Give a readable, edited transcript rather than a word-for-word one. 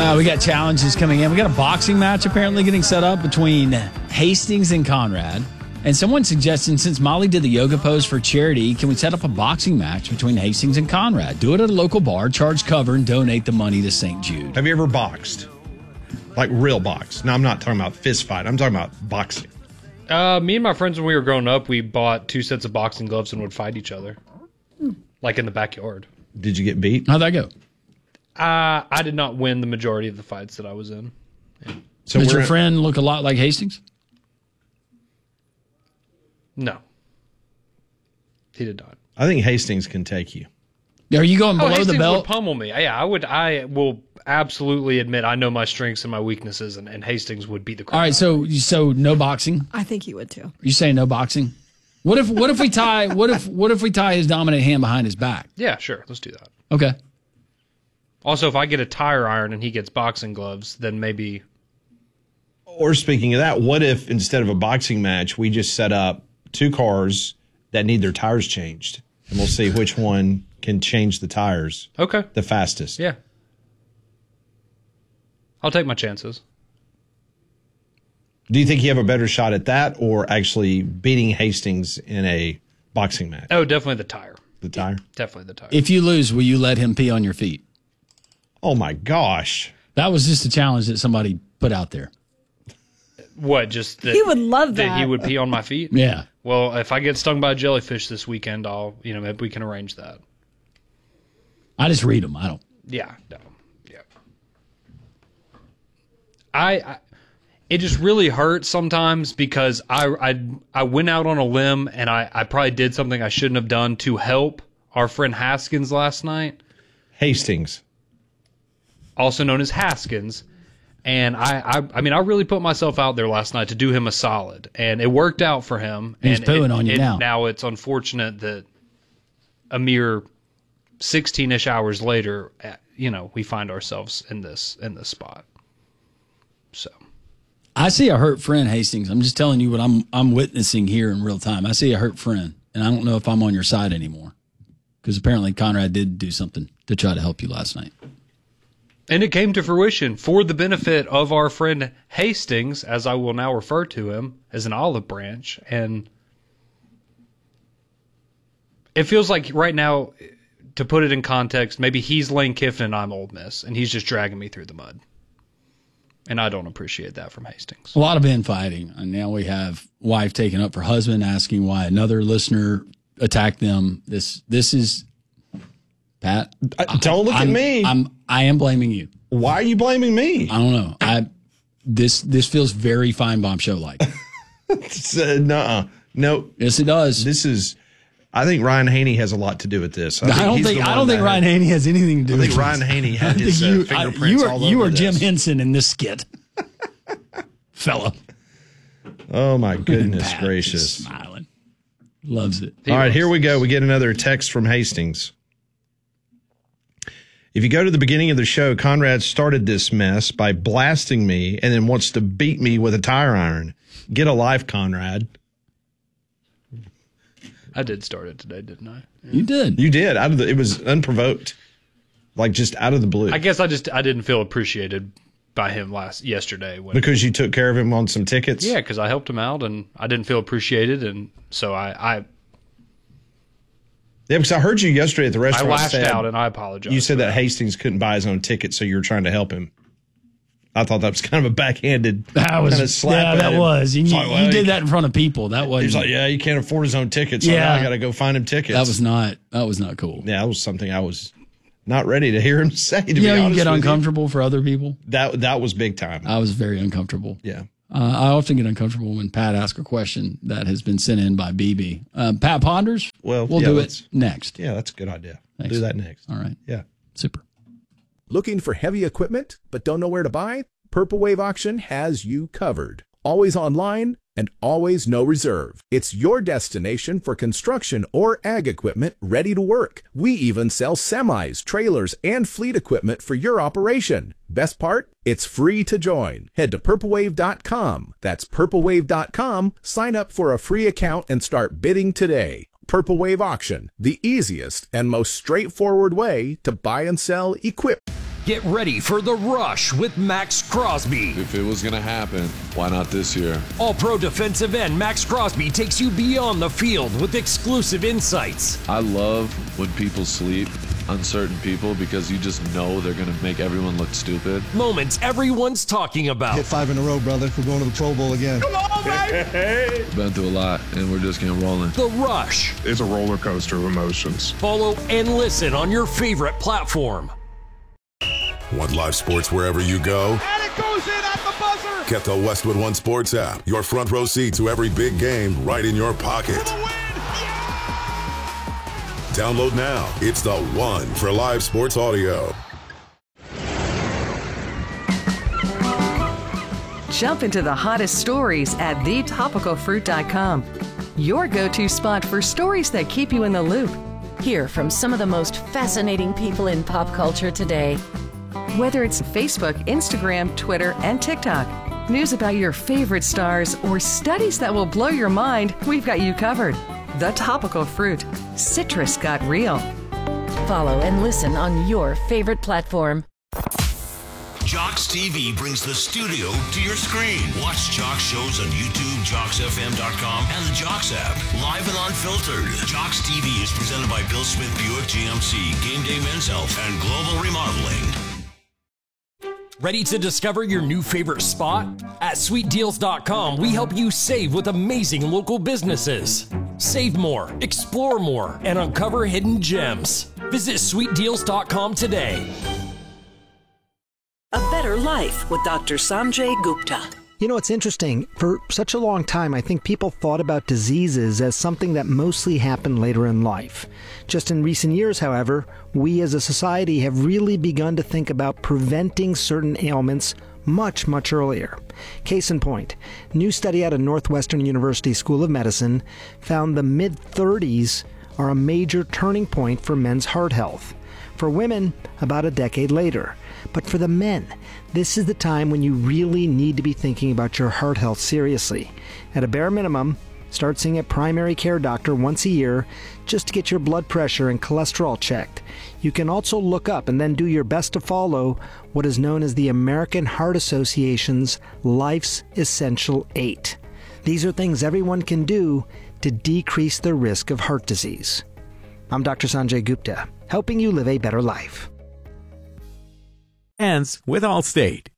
We got challenges coming in. We got a boxing match apparently getting set up between Hastings and Conrad. And someone suggested, since Molly did the yoga pose for charity, can we set up a boxing match between Hastings and Conrad? Do it at a local bar, charge cover, and donate the money to St. Jude. Have you ever boxed? Like real box? No, I'm not talking about fist fight. I'm talking about boxing. Me and my friends, when we were growing up, we bought 2 sets of boxing gloves and would fight each other. Like in the backyard. Did you get beat? How'd that go? I did not win the majority of the fights that I was in. Yeah. So did your friend look a lot like Hastings? No. He did not. I think Hastings can take you. Are you going below Hastings the belt? Would pummel me. Yeah, I will absolutely admit I know my strengths and my weaknesses, and Hastings would beat the crap. All right, so no boxing? I think he would too. You saying no boxing? What if we tie what if we tie his dominant hand behind his back? Yeah, sure. Let's do that. Okay. Also, if I get a tire iron and he gets boxing gloves, then maybe. Or speaking of that, what if instead of a boxing match, we just set up 2 cars that need their tires changed, and we'll see which one can change the tires the fastest. Yeah. I'll take my chances. Do you think you have a better shot at that or actually beating Hastings in a boxing match? Oh, definitely the tire. The tire? Definitely the tire. If you lose, will you let him pee on your feet? Oh, my gosh. That was just a challenge that somebody put out there. What, just that he would love that he would pee on my feet? Yeah. Well, if I get stung by a jellyfish this weekend, maybe we can arrange that. I just read them. I don't. Yeah, no. Yeah. It just really hurts sometimes because I went out on a limb and I probably did something I shouldn't have done to help our friend Haskins last night. Hastings. Also known as Haskins. And I really put myself out there last night to do him a solid. And it worked out for him. He's pooing on you now. Now it's unfortunate that a mere 16-ish hours later, we find ourselves in this spot. So I see a hurt friend, Hastings. I'm just telling you what I'm witnessing here in real time. I see a hurt friend, and I don't know if I'm on your side anymore because apparently Conrad did do something to try to help you last night. And it came to fruition for the benefit of our friend Hastings, as I will now refer to him as an olive branch. And it feels like right now, to put it in context, maybe he's Lane Kiffin and I'm Ole Miss, and he's just dragging me through the mud. And I don't appreciate that from Hastings. A lot of infighting. And now we have wife taking up for husband, asking why another listener attacked them. This is... Pat, don't look at me. I am blaming you. Why are you blaming me? I don't know. This feels very Feinbaum show like. Nuh-uh. No. Yes, it does. I think Ryan Haney has a lot to do with this. I don't think Ryan Haney has anything to do with this. I think Ryan Haney had his fingerprints all over You are this. Jim Henson in this skit. Fella. Oh, my goodness Pat gracious. Smiling. Loves it. All right, here we go. We get another text from Hastings. If you go to the beginning of the show, Conrad started this mess by blasting me and then wants to beat me with a tire iron. Get a life, Conrad. I did start it today, didn't I? You did. You did. It was unprovoked. Like just out of the blue. I guess I didn't feel appreciated by him yesterday. Because you took care of him on some tickets? Yeah, because I helped him out and I didn't feel appreciated. And so Yeah, because I heard you yesterday at the restaurant. I lashed out and I apologize. You said that Hastings couldn't buy his own ticket, so you were trying to help him. I thought that was kind of a backhanded kind of slap. That was. You did that in front of people. That was. He's like, yeah, he can't afford his own ticket, so now I got to go find him tickets. That was not cool. Yeah, that was something I was not ready to hear him say. To be honest, you get uncomfortable for other people. That was big time. I was very uncomfortable. Yeah. I often get uncomfortable when Pat asks a question that has been sent in by BB. Pat ponders. Well, we'll do it next. Yeah, that's a good idea. We'll do that next. All right. Yeah. Super. Looking for heavy equipment but don't know where to buy? Purple Wave Auction has you covered. Always online and always no reserve. It's your destination for construction or ag equipment ready to work. We even sell semis, trailers, and fleet equipment for your operation. Best part? It's free to join. Head to purplewave.com. That's purplewave.com. Sign up for a free account and start bidding today. Purple Wave Auction, the easiest and most straightforward way to buy and sell equipment. Get ready for The Rush with Max Crosby. If it was going to happen, why not this year? All-Pro defensive end Max Crosby takes you beyond the field with exclusive insights. I love when people sleep on certain people because you just know they're going to make everyone look stupid. Moments everyone's talking about. Hit 5 in a row, brother. We're going to the Pro Bowl again. Come on, baby! Been through a lot, and we're just getting rolling. The Rush. It's a roller coaster of emotions. Follow and listen on your favorite platform. Want live sports wherever you go? And it goes in at the buzzer! Get the Westwood One Sports app. Your front row seat to every big game right in your pocket. For the win! Download now. It's the one for live sports audio. Jump into the hottest stories at thetopicalfruit.com. Your go-to spot for stories that keep you in the loop. Hear from some of the most fascinating people in pop culture today. Whether it's Facebook, Instagram, Twitter, and TikTok, news about your favorite stars, or studies that will blow your mind, we've got you covered. The Topical Fruit. Citrus got real. Follow and listen on your favorite platform. Jocks TV brings the studio to your screen. Watch Jocks shows on YouTube, JocksFM.com, and the Jocks app. Live and unfiltered. Jocks TV is presented by Bill Smith Buick GMC, Game Day Men's Health, and Global Remodeling. Ready to discover your new favorite spot? At SweetDeals.com, we help you save with amazing local businesses. Save more, explore more, and uncover hidden gems. Visit SweetDeals.com today. A Better Life with Dr. Sanjay Gupta. You know, it's interesting. For such a long time, I think people thought about diseases as something that mostly happened later in life. Just in recent years, however, we as a society have really begun to think about preventing certain ailments much, much earlier. Case in point, new study out of Northwestern University School of Medicine found the mid-30s are a major turning point for men's heart health. For women, about a decade later. But for the men, this is the time when you really need to be thinking about your heart health seriously. At a bare minimum, start seeing a primary care doctor once a year just to get your blood pressure and cholesterol checked. You can also look up and then do your best to follow what is known as the American Heart Association's Life's Essential 8. These are things everyone can do to decrease the risk of heart disease. I'm Dr. Sanjay Gupta, helping you live a better life. Ends with Allstate.